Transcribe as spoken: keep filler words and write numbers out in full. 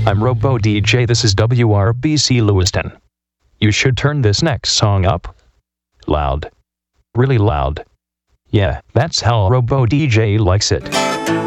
I'm Robo D J, this is W R B C Lewiston. You should turn this next song up. Loud. Really loud. Yeah, that's how Robo D J likes it.